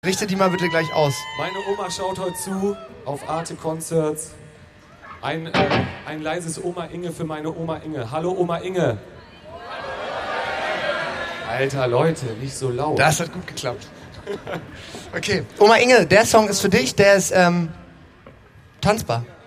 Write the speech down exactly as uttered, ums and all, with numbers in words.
Richte die mal bitte gleich aus. Meine Oma schaut heute zu auf Arte Concerts. Ein, äh, ein leises Oma Inge für meine Oma Inge. Hallo Oma Inge. Alter, Leute, nicht so laut. Das hat gut geklappt. Okay, Oma Inge, der Song ist für dich, der ist ähm, tanzbar.